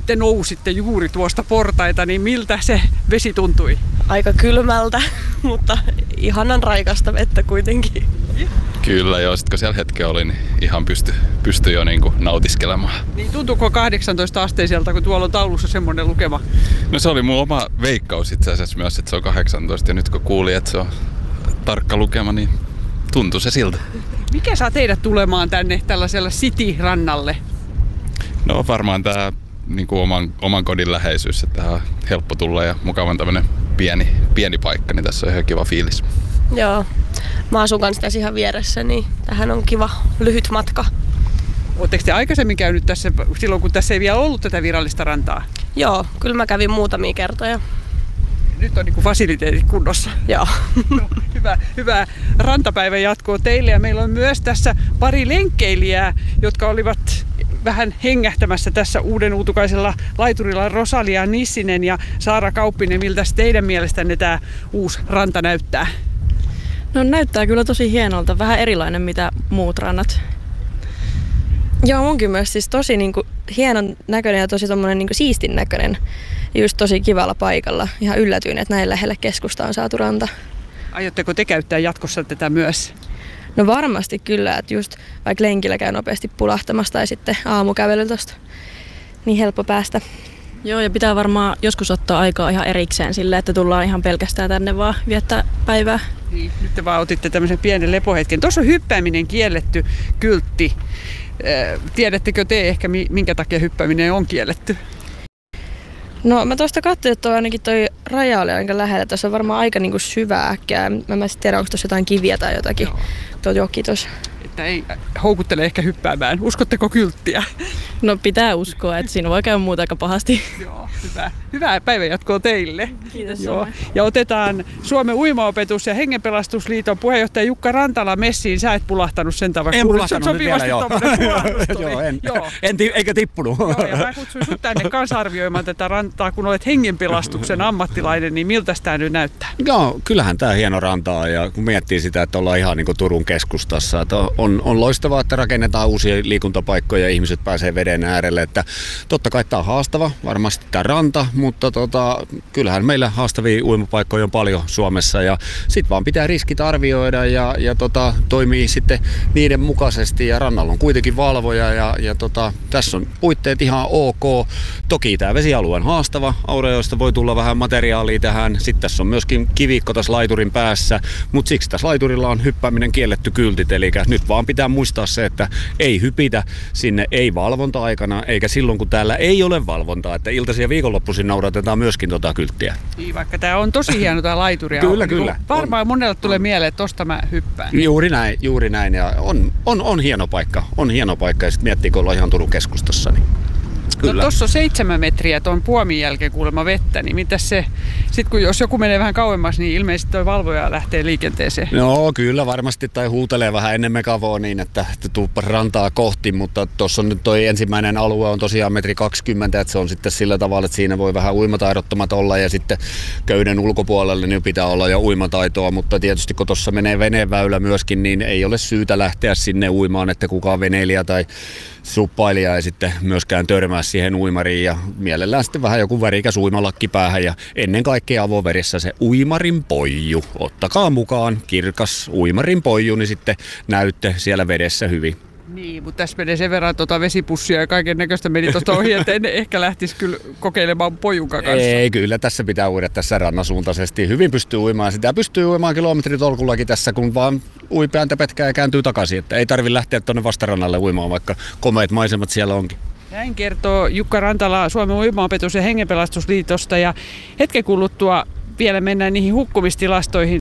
te nousitte juuri tuosta portaita, niin miltä se vesi tuntui? Aika kylmältä, mutta ihanan raikasta vettä kuitenkin. Kyllä joo, sit kun siellä hetken oli, niin ihan pystyi jo niinku nautiskelemaan. Niin tuntuuko 18 asteiselta, kun tuolla on taulussa semmoinen lukema? No se oli mun oma veikkaus itse asiassa myös, että se on 18 ja nyt kun kuulin, että se on tarkka lukema, niin tuntui se siltä. Mikä saa teidät tulemaan tänne tällaisella City-rannalle? No varmaan tää niinku oman kodin läheisyys, että tähän on helppo tulla ja mukavan tämmönen pieni paikka, niin tässä on ihan kiva fiilis. Joo, mä asun kanssa tässä ihan vieressä, niin tähän on kiva lyhyt matka. Oletteko te aikaisemmin käynyt tässä silloin, kun tässä ei vielä ollut tätä virallista rantaa? Joo, kyllä mä kävin muutamia kertoja. Nyt on niinku fasiliteetit kunnossa. Joo. No, hyvää rantapäivän jatkoa teille. Ja meillä on myös tässä pari lenkkeilijää, jotka olivat vähän hengähtämässä tässä uuden uutukaisella laiturilla. Rosalia Nissinen ja Saara Kauppinen. Miltä teidän mielestänne tämä uusi ranta näyttää? No näyttää kyllä tosi hienolta. Vähän erilainen mitä muut rannat. Joo, munkin myös siis tosi hienon näköinen ja tosi tommonen siistin näköinen. Just tosi kivalla paikalla. Ihan yllätyin, että näin lähelle keskustaan on saatu ranta. Aiotteko te käyttää jatkossa tätä myös? No varmasti kyllä, että just vaikka lenkillä käy nopeasti pulahtamassa tai sitten aamukävely tosta. Niin helppo päästä. Joo, ja pitää varmaan joskus ottaa aikaa ihan erikseen sille, että tullaan ihan pelkästään tänne vaan viettää päivää. Niin, nyt te vaan otitte tämmöisen pienen lepohetken. Tuossa on hyppääminen kielletty kyltti. Tiedättekö te ehkä minkä takia hyppääminen on kielletty? No mä tuosta katsoin, että ainakin toi raja oli aika lähellä. Tuossa on varmaan aika syvää äkkää. Mä en tiedä, onko tuossa jotain kiviä tai jotakin. Tuo joki tuossa. Että ei houkuttele ehkä hyppäämään. Uskotteko kylttiä? No pitää uskoa, että siinä voi käydä muuta aika pahasti. Joo, hyvää päivänjatkoa teille. Kiitos. Joo. Ja otetaan Suomen Uimaopetus- ja Hengenpelastusliiton puheenjohtaja Jukka Rantala messiin. Sä et pulahtanut sen tavan. En pulahtanut vielä, joo. Eikä tippunut. Joo, ja mä kutsuin sut tänne kanssa arvioimaan tätä rantaa, kun olet hengenpelastuksen ammattilainen, niin miltä tämä nyt näyttää? Joo, kyllähän tämä hieno ranta on, ja kun miettii sitä, että ollaan ihan Turun keskustassa, että on loistavaa, että rakennetaan uusia liikuntapaikkoja ja ihmiset pääsee veden äärelle, että totta kai tämä on haastava, varmasti tämä ranta, mutta kyllähän meillä haastavia uimapaikkoja on paljon Suomessa, ja sit vaan pitää riskit arvioida ja toimii sitten niiden mukaisesti, ja rannalla on kuitenkin valvoja, ja tässä on puitteet ihan ok. Toki tämä vesialue on haastava, Aurajoesta voi tulla vähän materiaalia tähän, sitten tässä on myöskin kivikko tässä laiturin päässä, mutta siksi tässä laiturilla on hyppääminen kielletty kyltit, eli nyt vaan pitää muistaa se, että ei hypitä sinne, ei valvonta-aikana, eikä silloin kun täällä ei ole valvontaa, että iltaisin ja viikonloppuisin noudatetaan myöskin kylttiä. Niin, vaikka tämä on tosi hieno tämä laituri. Kyllä. Varmaan monelle tulee mieleen, että tosta mä hyppään. Juuri näin, ja on hieno paikka, ja sitten miettii, kun ollaan ihan Turun keskustassa, niin kyllä. No tossa on 7 metriä tuon puomin jälkeen kuulemma vettä, niin mitäs se, sit jos joku menee vähän kauemmas, niin ilmeisesti toi valvoja lähtee liikenteeseen. No kyllä varmasti, tai huutelee vähän ennen mekavoa niin, että tuuppa rantaa kohti, mutta tuossa on nyt toi ensimmäinen alue on tosiaan 1,20 metriä, että se on sitten sillä tavalla, että siinä voi vähän uimataidottomat olla, ja sitten köyden ulkopuolelle niin pitää olla jo uimataitoa, mutta tietysti kun tuossa menee veneväylä myöskin, niin ei ole syytä lähteä sinne uimaan, että kukaan veneilijä tai suppailija ei sitten myöskään törmää siihen uimariin, ja mielellään sitten vähän joku värikäs uimalakki päähän, ja ennen kaikkea avoverissä se uimarin poiju. Ottakaa mukaan kirkas uimarin poiju, niin sitten näytte siellä vedessä hyvin. Niin, mutta tässä menee sen verran vesipussia ja kaiken näköistä meni tuosta ohi, että en ehkä lähtisi kyllä kokeilemaan pojunkaan kanssa. Ei, kyllä tässä pitää uida tässä rannasuuntaisesti. Hyvin pystyy uimaan. Sitä pystyy uimaan kilometritolkullakin tässä, kun vaan ui pääntä petkää ja kääntyy takaisin. Että ei tarvitse lähteä tuonne vastarannalle uimaan, vaikka komeat maisemat siellä onkin. Näin kertoo Jukka Rantala Suomen Uimaopetus- ja Hengenpelastusliitosta, ja hetken kuluttua vielä mennään niihin hukkumistilastoihin.